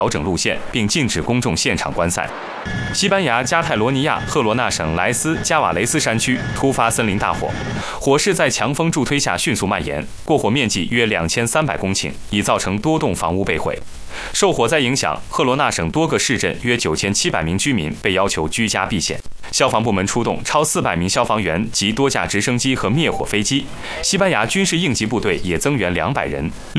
调整路线，并禁止公众现场观赛。西班牙加泰罗尼亚赫罗纳省莱斯加瓦雷斯山区突发森林大火，火势在强风助推下迅速蔓延，过火面积约2300公顷，已造成多栋房屋被毁。受火灾影响，赫罗纳省多个市镇约9700名居民被要求居家避险。消防部门出动超400名消防员及多架直升机和灭火飞机，西班牙军事应急部队也增援200人。